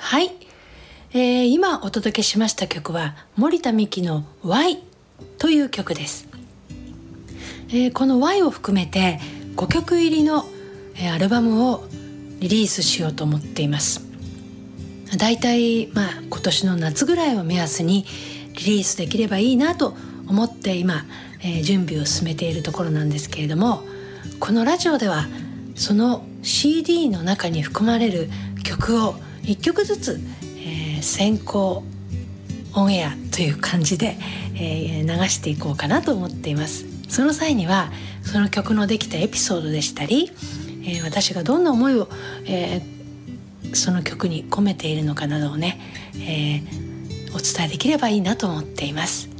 はい、今お届けしました曲は森田美樹の Y という曲です。この Y を含めて5曲入りの、アルバムをリリースしようと思っています。だいたい今年の夏ぐらいを目安にリリースできればいいなと思って今、準備を進めているところなんですけれども、このラジオではその CD の中に含まれる曲を1曲ずつ、先行オンエアという感じで、流していこうかなと思っています。その際にはその曲のできたエピソードでしたり、私がどんな思いを、その曲に込めているのかなどをね、お伝えできればいいなと思っています。